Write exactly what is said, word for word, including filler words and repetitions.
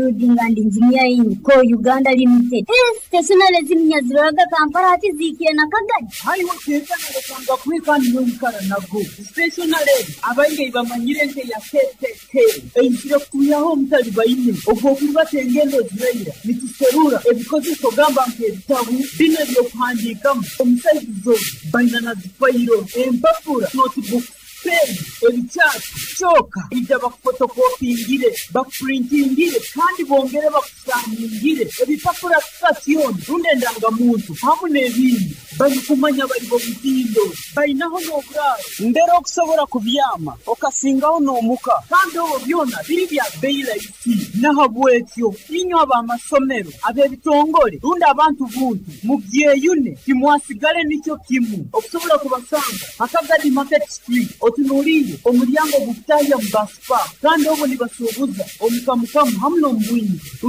Uganda engineering ko Uganda limited. Eh, stationary zimnya ziraga Kampala ati zikire na Kagadi. Hari woteka na kanga kwika niyo mukara nago. Stationary abange bamanyire nke ya K T K. Eyitire kuyaho mutali bayine. Obwo kubatengendo ziraira. Nituserura ebikozi kogamba nke bitabu bine byo kuhandikamu. Omusaizo bayina zifayiro empapura notebook pen ebicyatsi choka ijya bakfotokopingire bakprintingire kandi bongere bakusangire ebipapura station runde ndangamuntu hamwe n'ibindi bayikumanya bari bo bitindo bayinaho n'oburaro ndero okusobora kubyama okasingaho n'omuka kandi obo byona biri bya beira isi nahabwekyo inyo abamasomero abebitongole runde abantu buntu mubyeyune kimwasigale nicyo kimu okusobora kubasanga Akagadi Market Street otunuriye omulyango gutaya mbaspa kandi obo nibasubuza omukamukamu hamwe n'ombwinyi